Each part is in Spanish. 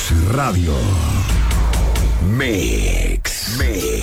Radio. Mix.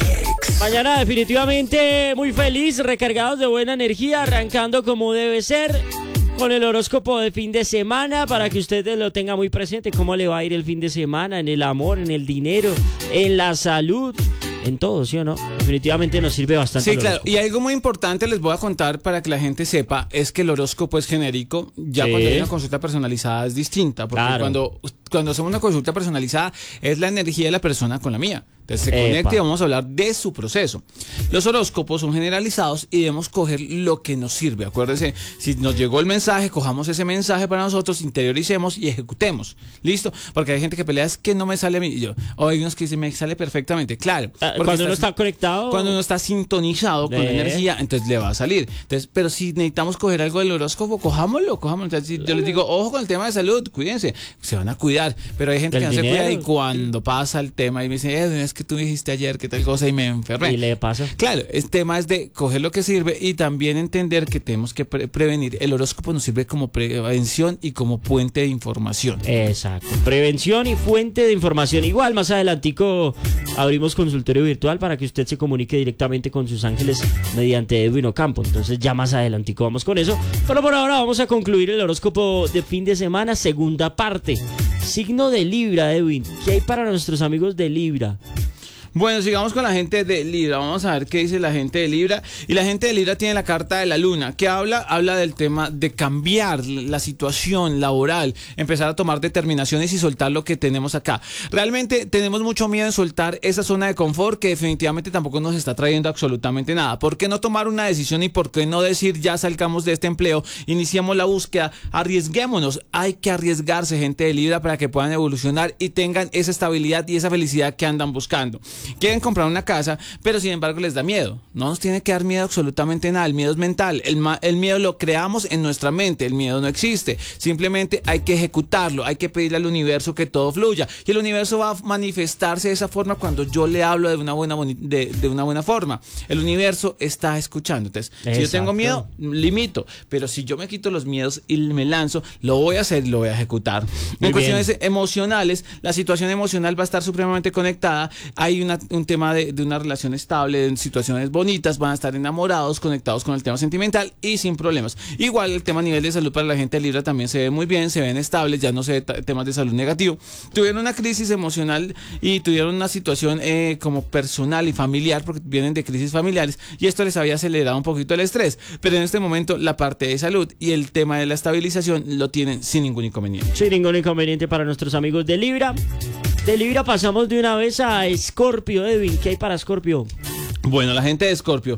Mañana definitivamente muy feliz, recargados de buena energía, arrancando como debe ser, con el horóscopo de fin de semana, para que usted lo tenga muy presente, cómo le va a ir el fin de semana, en el amor, en el dinero, en la salud, en todo, ¿sí o no? Definitivamente nos sirve bastante. Sí, claro, y algo muy importante les voy a contar para que la gente sepa, es que el horóscopo es genérico, ya cuando hay una consulta personalizada es distinta, porque cuando hacemos una consulta personalizada es la energía de la persona con la mía. Entonces se conecta y vamos a hablar de su proceso. Los horóscopos son generalizados y debemos coger lo que nos sirve. Acuérdense, si nos llegó el mensaje, cojamos ese mensaje para nosotros, interioricemos y ejecutemos. ¿Listo? Porque hay gente que pelea, es que no me sale a mí. Y yo, o hay unos que dicen, me sale perfectamente. Claro. Cuando uno está conectado. Cuando uno está sintonizado con la energía, entonces le va a salir. Entonces, pero si necesitamos coger algo del horóscopo, cojámoslo. Entonces, si yo les digo, ojo con el tema de salud, cuídense. Se van a cuidar. Pero hay gente que no se cuida y cuando pasa el tema y me dice, es que tú dijiste ayer que tal cosa y me enfermé. Y le pasa. Claro, el tema es de coger lo que sirve y también entender que tenemos que prevenir. El horóscopo nos sirve como prevención y como puente de información. Exacto, prevención y fuente de información. Igual más adelantico abrimos consultorio virtual para que usted se comunique directamente con sus ángeles mediante Edwin Ocampo. Entonces ya más adelantico vamos con eso. Pero por ahora vamos a concluir el horóscopo de fin de semana, segunda parte. Signo de Libra, Edwin. ¿Qué hay para nuestros amigos de Libra? Bueno, sigamos con la gente de Libra. Vamos a ver qué dice la gente de Libra. Y la gente de Libra tiene la carta de la luna, que habla del tema de cambiar la situación laboral, empezar a tomar determinaciones y soltar lo que tenemos acá. Realmente tenemos mucho miedo en soltar esa zona de confort que definitivamente tampoco nos está trayendo absolutamente nada. ¿Por qué no tomar una decisión y por qué no decir ya salgamos de este empleo, iniciamos la búsqueda, arriesguémonos? Hay que arriesgarse, gente de Libra, para que puedan evolucionar y tengan esa estabilidad y esa felicidad que andan buscando. Quieren comprar una casa, pero sin embargo les da miedo. No nos tiene que dar miedo absolutamente nada. El miedo es mental. El miedo lo creamos en nuestra mente. El miedo no existe. Simplemente hay que ejecutarlo. Hay que pedirle al universo que todo fluya. Y el universo va a manifestarse de esa forma cuando yo le hablo de una buena forma. El universo está escuchando. Entonces, si yo tengo miedo, limito. Pero si yo me quito los miedos y me lanzo, lo voy a hacer y lo voy a ejecutar. En cuestiones emocionales, la situación emocional va a estar supremamente conectada. Hay un tema de una relación estable, en situaciones bonitas, van a estar enamorados, conectados con el tema sentimental y sin problemas. Igual el tema a nivel de salud para la gente de Libra también se ve muy bien, se ven estables, ya no se ve temas de salud negativo. Tuvieron una crisis emocional y tuvieron una situación como personal y familiar, porque vienen de crisis familiares y esto les había acelerado un poquito el estrés, pero en este momento la parte de salud y el tema de la estabilización lo tienen sin ningún inconveniente. Sin ningún inconveniente para nuestros amigos de Libra. De Libra pasamos de una vez a Escorpio, Edwin. ¿Qué hay para Escorpio? Bueno, la gente de Escorpio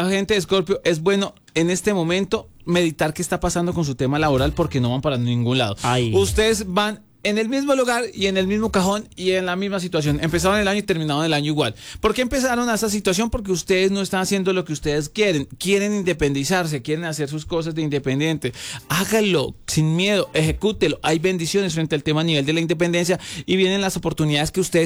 es bueno en este momento meditar qué está pasando con su tema laboral, porque no van para ningún lado. Ustedes van en el mismo lugar y en el mismo cajón y en la misma situación. Empezaron el año y terminaron el año igual. ¿Por qué empezaron a esa situación? Porque ustedes no están haciendo lo que ustedes quieren. Quieren independizarse, quieren hacer sus cosas de independiente. Háganlo sin miedo, ejecútelo. Hay bendiciones frente al tema a nivel de la independencia y vienen las oportunidades que ustedes